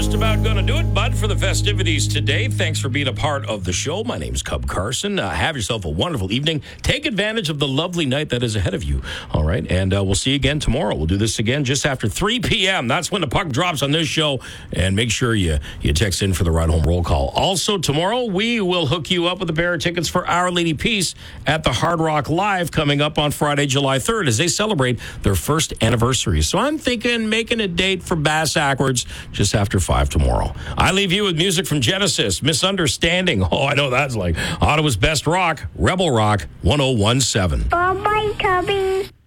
just about going to do it, bud, for the festivities today. Thanks for being a part of the show. My name's Cub Carson. Have yourself a wonderful evening. Take advantage of the lovely night that is ahead of you. All right, and we'll see you again tomorrow. We'll do this again just after 3 p.m. That's when the puck drops on this show. And make sure you text in for the Ride Home roll call. Also, tomorrow, we will hook you up with a pair of tickets for Our Lady Peace at the Hard Rock Live coming up on Friday, July 3rd, as they celebrate their first anniversary. So I'm thinking making a date for Bass Ackwards just after 5 tomorrow. I leave you with music from Genesis, Misunderstanding. Oh, I know that's like Ottawa's best rock, Rebel Rock 1017. Bye-bye, Cubby.